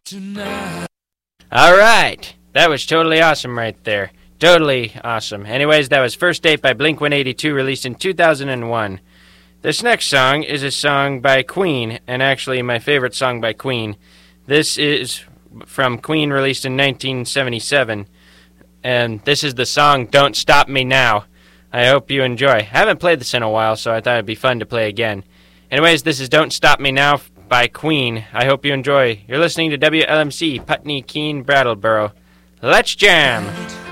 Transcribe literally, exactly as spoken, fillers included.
Tonight. All right. That was totally awesome right there. Totally awesome. Anyways, that was First Date by Blink one eighty-two, released in two thousand one. This next song is a song by Queen, and actually my favorite song by Queen. This is from Queen, released in nineteen seventy-seven, and this is the song Don't Stop Me Now. I hope you enjoy. I haven't played this in a while, so I thought it'd be fun to play again. Anyways, this is Don't Stop Me Now by Queen. I hope you enjoy. You're listening to W L M C, Putney, Keene, Brattleboro. Let's jam!